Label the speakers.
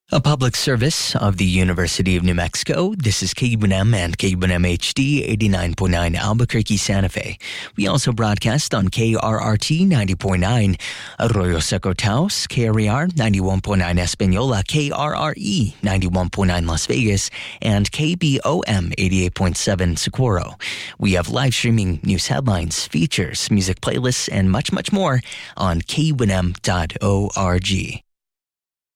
Speaker 1: A public service of the University of New Mexico. This is KUNM and KUNM HD 89.9 Albuquerque, Santa Fe. We also broadcast on KRRT 90.9 Arroyo Seco Taos, KRER 91.9 Espanola, KRRE 91.9 Las Vegas, and KBOM 88.7 Socorro. We have live streaming news headlines, features, music playlists, and much, much more on KUNM.org.